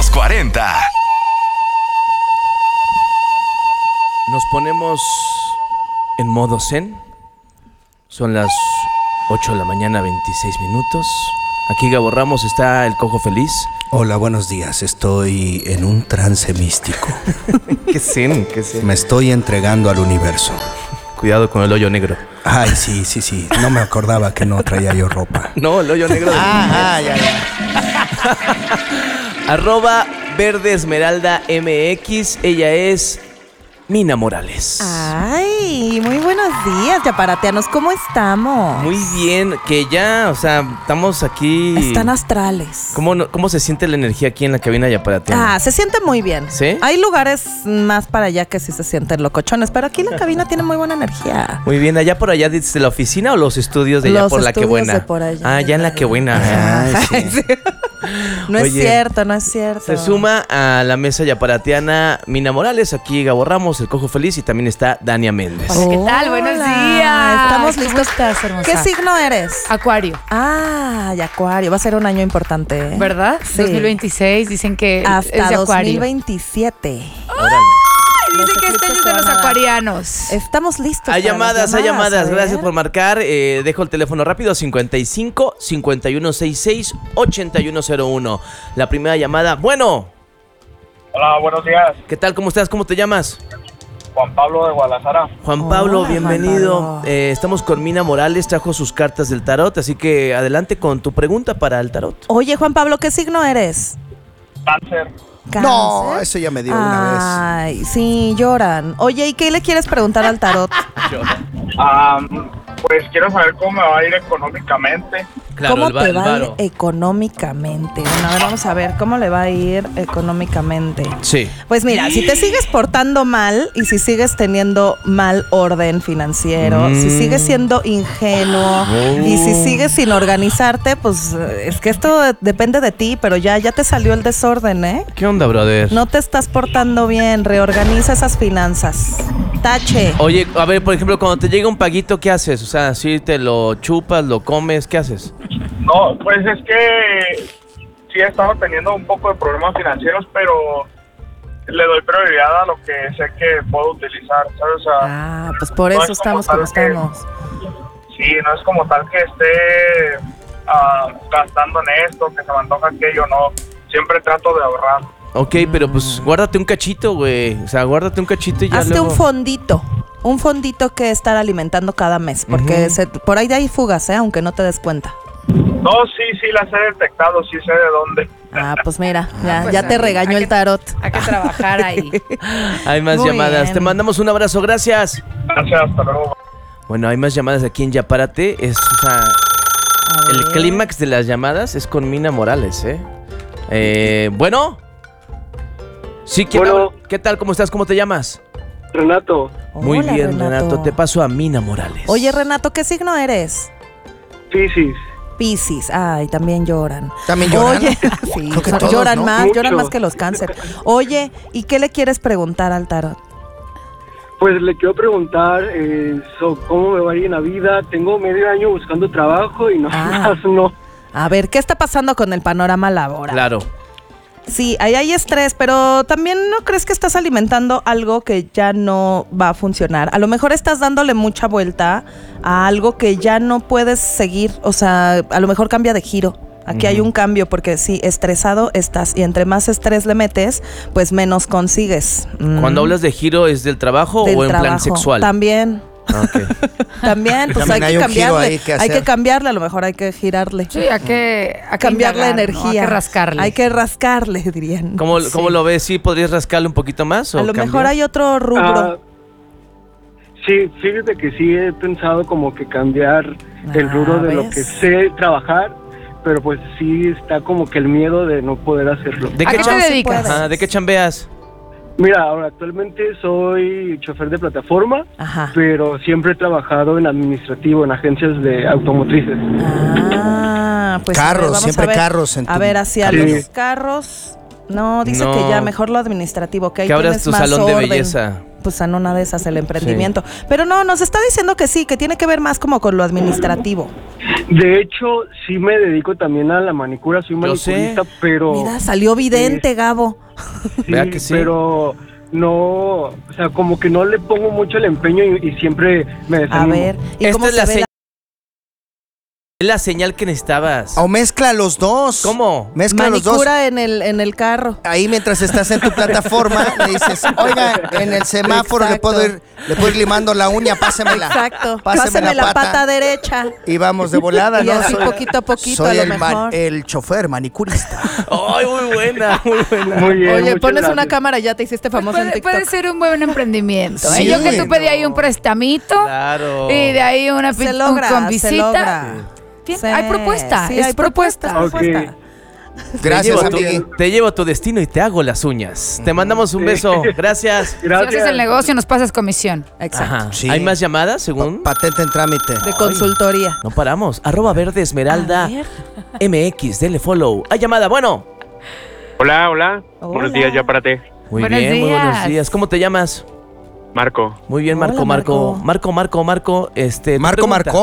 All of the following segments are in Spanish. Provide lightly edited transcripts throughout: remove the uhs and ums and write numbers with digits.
los 40. Nos ponemos en modo zen. Son las 8 de la mañana, 26 minutos. Aquí Gabo Ramos, está el Cojo Feliz. Hola, buenos días. Estoy en un trance místico. ¿Qué zen? ¿Qué zen? Me estoy entregando al universo. Cuidado con el hoyo negro. Ay, sí. No me acordaba que no traía yo ropa. No, el hoyo negro. Ya. Arroba Verde Esmeralda MX. Ella es Mina Morales. Ay, muy buenos días, yaparateanos. ¿Cómo estamos? Muy bien, que ya, o sea, estamos aquí. Están astrales. ¿Cómo se siente la energía aquí en la cabina yaparateana? Se siente muy bien. ¿Sí? Hay lugares más para allá que sí se sienten locochones, pero aquí la cabina tiene muy buena energía. Muy bien, ¿allá por allá desde la oficina o los estudios de allá Los por La Que estudios Buena? de por allá. Ya en La Que Buena. Ay, sí. No es Oye, cierto, no es cierto. Se suma a la mesa yaparateana Mina Morales, aquí Gabo Ramos, el Cojo Feliz, y también está Dania Méndez. Hola, ¿qué tal? Buenos días. Estamos ¿Cómo listos. estás, hermosa? ¿Qué signo eres? Acuario. Acuario. Va a ser un año importante. ¿Verdad? Sí. 2026, dicen que es Hasta de Acuario. 2027. Órale. Dicen que este año es de los acuarianos. Estamos listos. Hay para llamadas. las a ver. Gracias por marcar. Dejo el teléfono rápido: 55 5166 8101. La primera llamada. Bueno. Hola, buenos días. ¿Qué tal? ¿Cómo estás? ¿Cómo te llamas? Juan Pablo de Guadalajara. Juan Pablo, Hola, bienvenido. Juan Pablo. Estamos con Mina Morales, trajo sus cartas del tarot, así que adelante con tu pregunta para el tarot. Oye, Juan Pablo, ¿qué signo eres? Cáncer. No, ¿Cáncer? eso ya me dio una Ay, sí, lloran. Oye, ¿y qué le quieres preguntar al tarot? Pues quiero saber cómo me va a ir económicamente. Claro, ¿Cómo te el va a ir varo. económicamente? Bueno, a ver, vamos a ver cómo le va a ir económicamente. Sí. Pues mira, si te sigues portando mal y si sigues teniendo mal orden financiero, si sigues siendo ingenuo y si sigues sin organizarte, pues es que esto depende de ti, pero ya te salió el desorden, ¿eh? ¿Qué onda, brother? No te estás portando bien, reorganiza esas finanzas. Tache. Oye, a ver, por ejemplo, cuando te llega un paguito, ¿qué haces? O sea, si te lo chupas, lo comes, ¿qué haces? No, pues es que sí he estado teniendo un poco de problemas financieros, pero le doy prioridad a lo que sé que puedo utilizar, ¿sabes? O sea, Pues por no eso es como estamos como tal que- estamos. sí, no es como tal que esté gastando en esto, que se me antoja aquello, no. Siempre trato de ahorrar. Ok, pero pues guárdate un cachito, güey. O sea, guárdate un cachito y ya Hazte luego... un fondito que estar alimentando cada mes, porque por ahí hay fugas, aunque no te des cuenta. No, sí las he detectado, sí sé de dónde. Pues mira, pues ya te regañó el tarot. Hay que trabajar ahí. Hay más Muy llamadas. bien. Te mandamos un abrazo, gracias. Gracias, hasta luego. Bueno, hay más llamadas aquí en Yapárate. O sea, el clímax de las llamadas es con Mina Morales, Bueno. Sí, Bueno. ¿qué tal? ¿Cómo estás? ¿Cómo te llamas? Renato, Muy Hola, bien, Renato. Te paso a Mina Morales. Oye, Renato, ¿qué signo eres? Piscis. Piscis. Ay, también lloran. ¿También lloran? Oye, sí, Creo que todos, lloran ¿no? más, lloran Mucho. más que los cáncer. Oye, ¿y qué le quieres preguntar al tarot? Pues le quiero preguntar cómo me va a ir en la vida. Tengo medio año buscando trabajo y no, no. A ver, ¿qué está pasando con el panorama laboral? Claro. Sí, ahí hay estrés, pero también no crees que estás alimentando algo que ya no va a funcionar. A lo mejor estás dándole mucha vuelta a algo que ya no puedes seguir. O sea, a lo mejor cambia de giro. Aquí hay un cambio porque sí, estresado estás y entre más estrés le metes, pues menos consigues. Cuando hablas de giro, ¿es del trabajo Del o en plan trabajo. sexual? También. Ok. También, pues También hay hay que un giro cambiarle. ahí que Hay hacer. que cambiarle, a lo mejor hay que girarle. Sí, hay que Cambiar la indagar, ¿no? energía. Hay que rascarle. Hay que rascarle, dirían. ¿Cómo Sí. lo ves? ¿Sí podrías rascarle un poquito más? A lo mejor hay otro rubro. Sí, fíjate que sí he pensado como que cambiar el rubro de lo ¿ves? que sé trabajar, pero pues sí está como que el miedo de no poder hacerlo. ¿De ¿A qué te cham- dedicas? Ajá, ¿de qué chambeas? Mira, ahora actualmente soy chofer de plataforma, Ajá. pero siempre he trabajado en administrativo, en agencias de automotrices. Pues Carros, a ver, vamos siempre a ver. carros en A tu ver, hacia camino. los carros. No, dice No. que ya mejor lo administrativo, que ahí Que abras tienes tu más salón de orden. belleza. pues en una de esas el emprendimiento. Sí. Pero no, nos está diciendo que sí, que tiene que ver más como con lo administrativo. De hecho, sí me dedico también a la manicura, soy manicurista, pero... Mira, salió vidente, Gabo. Sí, que sí, pero no, o sea, como que no le pongo mucho el empeño y siempre me desanimo. A ver, ¿y cómo se ve es la señal que necesitabas. O mezcla los dos. ¿Cómo? Mezcla los dos. Manicura en el carro. Ahí mientras estás en tu plataforma, le dices, oiga, en el semáforo le puedo ir limando la uña, pásemela. Exacto. Páseme la pata derecha. Y vamos de volada, y ¿no? así poquito a poquito, soy a lo mejor. el chofer manicurista. Ay, muy buena, muy buena. Muy bien. Oye, pones gracias. una cámara y ya te hiciste famoso en TikTok. Puede ser un buen emprendimiento. Sí, Yo que tú pedí ahí un prestamito. Claro. Y de ahí una se logra, con visita. se logra. Sí, hay propuesta. Sí, es hay propuesta. Okay. Gracias, amigo. Te llevo a tu destino y te hago las uñas. Te mandamos un beso. Gracias. Si haces el negocio, nos pasas comisión. Exacto. Sí. ¿Hay más llamadas, según? Patente en trámite. De consultoría. No paramos. @Verde Esmeralda MX. Dele follow. ¿Hay llamada? Bueno. Hola. Buenos días, ya párate. Muy Buenos bien, muy buenos días. días. ¿Cómo te llamas? Marco. Muy bien, Marco. Hola, Marco. Marco, Marco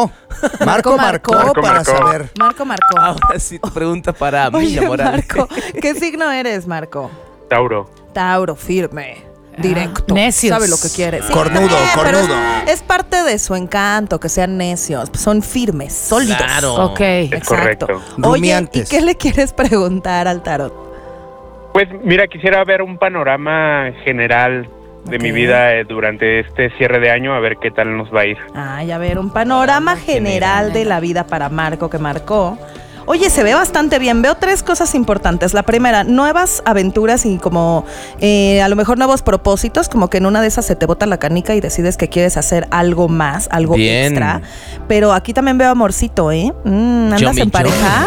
para saber. Marco. Ahora sí, tu pregunta para mí, Oye, Morales. Marco, ¿qué signo eres, Marco? Tauro, firme, directo. Necios. Sabe lo que quiere. Sí, Cornudo. pero es parte de su encanto, que sean necios. Son firmes, sólidos. Claro. Ok. Es correcto. Oye, ¿y Rumiantes. qué le quieres preguntar al tarot? Pues mira, quisiera ver un panorama general de mi vida durante este cierre de año, a ver qué tal nos va a ir. Ay, a ver, un panorama general de la vida para Marco que marcó. Oye, se ve bastante bien. Veo 3 cosas importantes. La primera, nuevas aventuras y como a lo mejor nuevos propósitos, como que en una de esas se te bota la canica y decides que quieres hacer algo más, algo bien. extra. Pero aquí también veo amorcito, ¿eh? ¿Andas en pareja?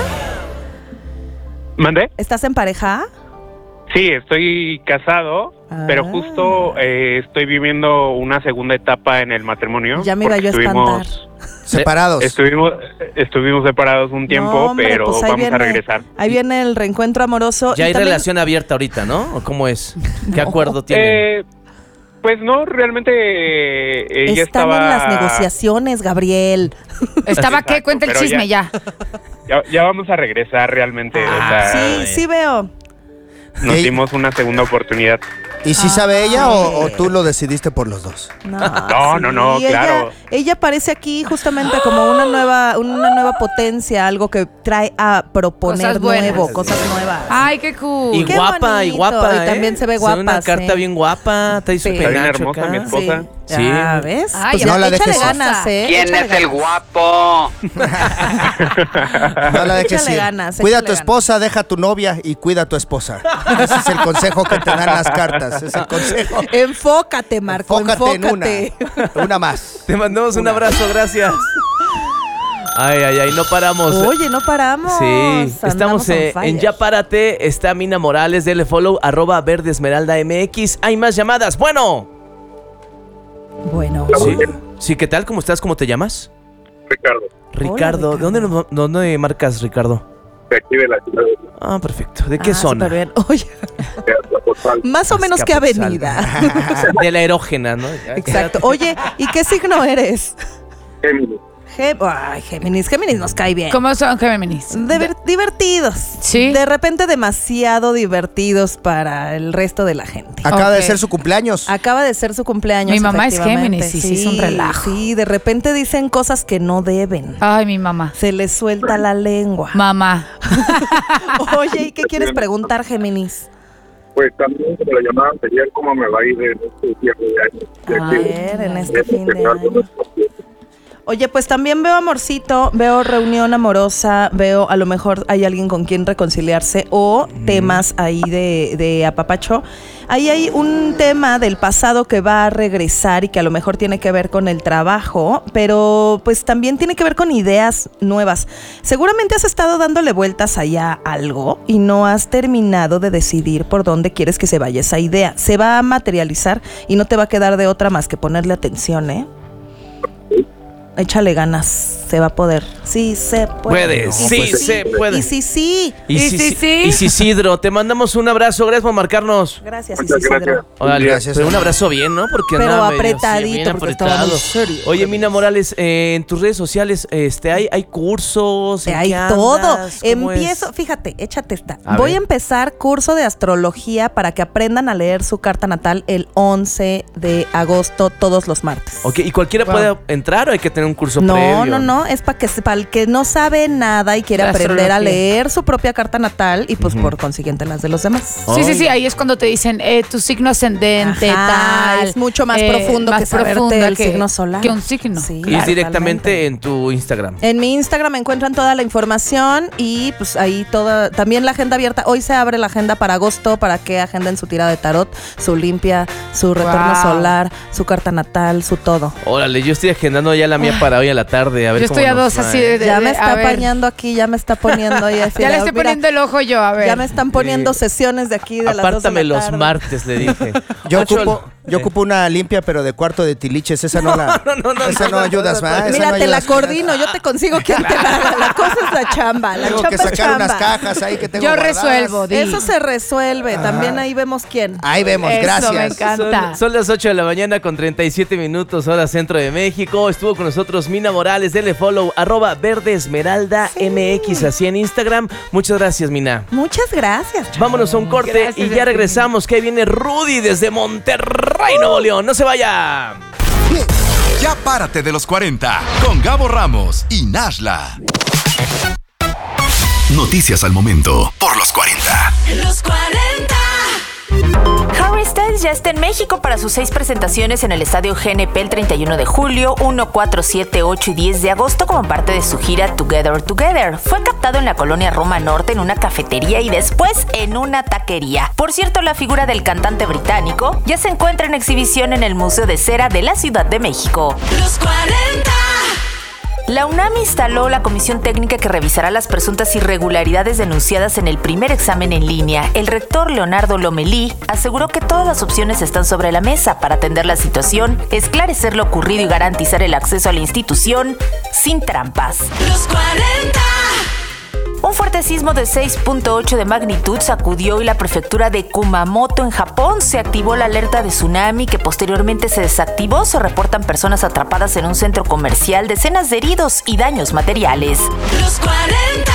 ¿Mandé? ¿Estás en pareja? Sí, estoy casado, pero justo estoy viviendo una segunda etapa en el matrimonio. Ya me iba yo a espantar. Separados. Estuvimos separados un tiempo, No, hombre, pero pues vamos a regresar. Ahí viene el reencuentro amoroso. Ya y hay también- relación abierta ahorita, ¿no? ¿O cómo es? ¿Qué acuerdo tienen? Pues no, realmente ella Están estaba... en las negociaciones, Gabriel. ¿Estaba qué? Exacto, Cuenta el pero chisme ya. Ya vamos a regresar realmente. O sea, Sí veo. nos Ey. dimos una segunda oportunidad. ¿Y si sabe ella o tú lo decidiste por los dos? No, ella- claro. Ella aparece aquí justamente como una nueva potencia, algo que trae a proponer Cosas buenas. nuevo, cosas nuevas. Ay, qué cool. Y qué guapa, y bonito. guapa, Y también se ve Es guapa, una carta sí. bien guapa, trae su Sí. Está bien penacho hermosa acá. mi esposa. Sí. Ya, ¿ves? Ay, Pues ya no la échale dejes. ganas, ¿Quién échale es el ganas. guapo? No la dejes Échale ir. ganas, Cuida a échale tu esposa, deja a tu novia y cuida a tu esposa. Ese es el consejo que te dan las cartas. Es el consejo. Enfócate, Marco, Enfócate enfócate. en una más. Te mandamos un abrazo, gracias. Ay, no paramos. Oye, no paramos. Sí, estamos Andamos on en fire. Ya Párate. Está Mina Morales, dele follow, @Verde Esmeralda MX. Hay más llamadas. Bueno. Bueno. Sí, ¿qué tal? ¿Cómo estás? ¿Cómo te llamas? Ricardo, Ricardo. ¿De dónde marcas, Ricardo? de aquí de la ciudad de Ah, perfecto. ¿De qué zona? Súper bien. Oye, Azcapotzalco. más o menos qué avenida. De la erógena, ¿no? Exacto. Oye, ¿y qué signo eres? Géminis. Ay, Géminis nos cae bien. ¿Cómo son Géminis? Divertidos. Sí. De repente demasiado divertidos para el resto de la gente. Acaba de Ok. ser su cumpleaños. Acaba de ser su cumpleaños. Mi mamá es efectivamente. Géminis y sí es un relajo. Sí, de repente dicen cosas que no deben. Ay, mi mamá. Se les suelta la lengua. Mamá. Oye, ¿y qué quieres preguntar, Géminis? Pues también como la llamada anterior, ¿cómo me va a ir en este cierre de año? A ver, en este fin de año. Oye, pues también veo amorcito, veo reunión amorosa, veo a lo mejor hay alguien con quien reconciliarse o temas ahí de apapacho. Ahí hay un tema del pasado que va a regresar y que a lo mejor tiene que ver con el trabajo, pero pues también tiene que ver con ideas nuevas. Seguramente has estado dándole vueltas allá a algo y no has terminado de decidir por dónde quieres que se vaya esa idea. Se va a materializar y no te va a quedar de otra más que ponerle atención, ¿eh? échale ganas. Se va a poder. Sí, se puede. Puede, sí, se puede. Y sí. Isidro, te mandamos un abrazo. Gracias por marcarnos. Gracias, Muchas Isidro. gracias. Órale, Gracias, pero un hermano. abrazo bien, ¿no? Porque Pero andaba medio, apretadito, bien porque estaba muy serio. Oye, Mina Morales, en tus redes sociales hay cursos. ¿en Hay qué andas? todo. ¿Cómo Empiezo, es? fíjate, échate esta. A Voy ver. a empezar curso de astrología para que aprendan a leer su carta natal el 11 de agosto, todos los martes. Ok, ¿y cualquiera puede entrar o hay que tener un curso previo? No, es para el que no sabe nada y quiere La aprender a astrología. leer su propia carta natal y pues por consiguiente las de los demás. Sí, ahí es cuando te dicen tu signo ascendente, Ajá, tal. es mucho más profundo que saberte el signo solar. Que un signo. Sí, Y es directamente totalmente. en tu Instagram. En mi Instagram encuentran toda la información y pues ahí toda, también la agenda abierta. Hoy se abre la agenda para agosto para que agenden su tirada de tarot, su limpia, su retorno Wow. solar, su carta natal, su todo. Órale, yo estoy agendando ya la mía para hoy a la tarde. A ver Yo cómo estoy a nos dos va, así ¿eh? de Ya me a está ver. apañando aquí, ya me está poniendo ahí así. Ya le de, estoy mira, poniendo el ojo yo, a ver. Ya me están poniendo sesiones de aquí de las 2 de Apártame la los tarde. martes, le dije. Yo Ocho- ocupo una limpia, pero de cuarto de tiliches. Esa no la. Esa no ayudas, ¿va? Esa Mira, no te la ayudas con coordino, yo te consigo quien te la haga. La cosa es la chamba, la Tengo chamba que es sacar chamba. unas cajas ahí que tengo Yo guardadas. resuelvo, di. Eso se resuelve, también ahí vemos quién. Ahí vemos, Eso, gracias. me encanta. Son las 8 de la mañana con 37 minutos, hora centro de México. Estuvo con nosotros Mina Morales, denle follow, @verdeesmeraldamx, así en Instagram. Muchas gracias, Mina. Muchas gracias. Vámonos a un corte Gracias, y ya Arturo. regresamos, que ahí viene Rudy desde Monterrey, Nuevo León. No se vaya. Ya párate de los 40 con Gabo Ramos y Nashla. Noticias al momento por los 40. Los 40. Harry Styles ya está en México para sus 6 presentaciones en el Estadio GNP el 31 de julio, 1, 4, 7, 8 y 10 de agosto como parte de su gira Together Together. Fue captado en la colonia Roma Norte en una cafetería y después en una taquería. Por cierto, la figura del cantante británico ya se encuentra en exhibición en el Museo de Cera de la Ciudad de México. Los 40. La UNAM instaló la comisión técnica que revisará las presuntas irregularidades denunciadas en el primer examen en línea. El rector Leonardo Lomelí aseguró que todas las opciones están sobre la mesa para atender la situación, esclarecer lo ocurrido y garantizar el acceso a la institución sin trampas. Los 40. Un fuerte sismo de 6.8 de magnitud sacudió y la prefectura de Kumamoto en Japón se activó la alerta de tsunami que posteriormente se desactivó. Se reportan personas atrapadas en un centro comercial, decenas de heridos y daños materiales. Los 40.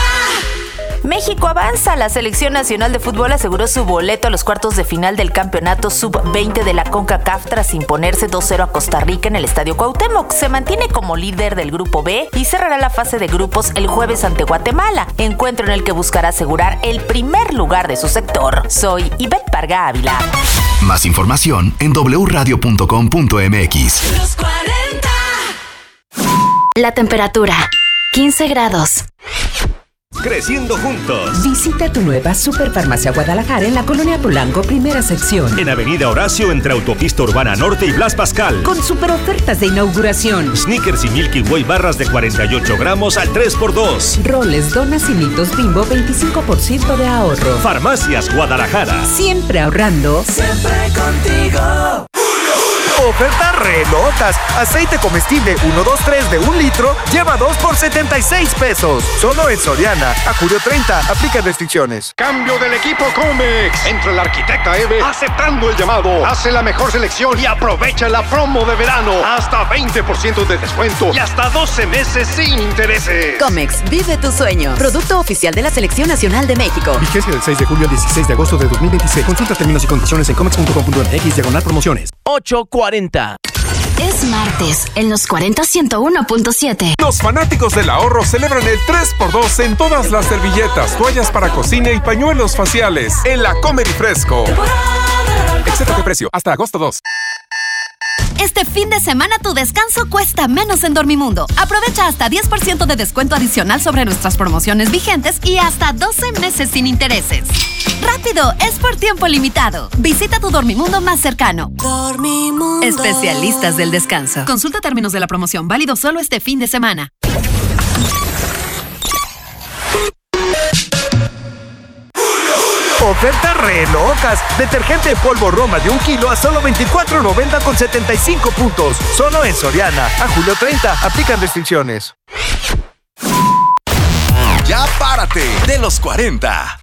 México avanza. La selección nacional de fútbol aseguró su boleto a los cuartos de final del campeonato sub-20 de la CONCACAF tras imponerse 2-0 a Costa Rica en el Estadio Cuauhtémoc. Se mantiene como líder del grupo B y cerrará la fase de grupos el jueves ante Guatemala, encuentro en el que buscará asegurar el primer lugar de su sector. Soy Ivette Parga Ávila. Más información en wradio.com.mx. Los 40. La temperatura, 15 grados. Creciendo juntos. Visita tu nueva Superfarmacia Guadalajara en la Colonia Polanco, primera sección. En Avenida Horacio, entre Autopista Urbana Norte y Blas Pascal. Con super ofertas de inauguración. Snickers y Milky Way barras de 48 gramos al 3x2. Roles, donas y mitos Bimbo, 25% de ahorro. Farmacias Guadalajara. Siempre ahorrando. Siempre contigo. Ofertas re locas. Aceite comestible 123 de 1 litro lleva 2 por 76 pesos. Solo en Soriana. A julio 30. Aplica restricciones. Cambio del equipo Comex. Entra el arquitecta Eve aceptando el llamado. Hace la mejor selección y aprovecha la promo de verano. Hasta 20% de descuento y hasta 12 meses sin intereses. Comex, vive tu sueño. Producto oficial de la Selección Nacional de México. Vigencia del 6 de julio al 16 de agosto de 2026. Consulta términos y condiciones en comex.com.mx/promociones. 8:40. Es martes, en los 40 101.7. Los fanáticos del ahorro celebran el 3x2 en todas las servilletas, toallas para cocina y pañuelos faciales en la Comer y Fresco. Excepto de precio, hasta agosto 2. Este fin de semana tu descanso cuesta menos en Dormimundo. Aprovecha hasta 10% de descuento adicional sobre nuestras promociones vigentes y hasta 12 meses sin intereses. ¡Rápido! Es por tiempo limitado. Visita tu Dormimundo más cercano. Dormimundo. Especialistas del descanso. Consulta términos de la promoción, válido solo este fin de semana. Ofertas re locas. Detergente en polvo Roma de 1 kilo a solo $24.90 con 75 puntos. Solo en Soriana. A julio 30. Aplican restricciones. Ya párate de los 40.